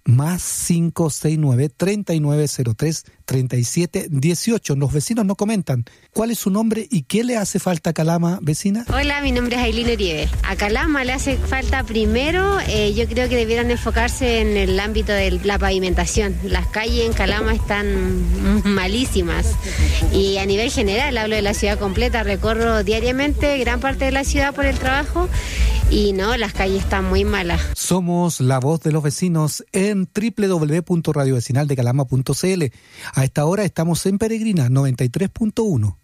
más 569-3903-3718. Los vecinos nos comentan cuál es su nombre y qué le hace falta a Calama, vecina. Hola, mi nombre es Ailín Uribe. A Calama le hace falta primero, yo creo que debieran enfocarse en el ámbito de la pavimentación. Las calles en Calama están malísimas y a nivel general, hablo de la ciudad completa, recorro diariamente gran parte de la ciudad por el trabajo y no, las calles están muy malas. Somos la voz de los vecinos en www.radiovecinaldecalama.cl. A esta hora estamos en Peregrina 93.1.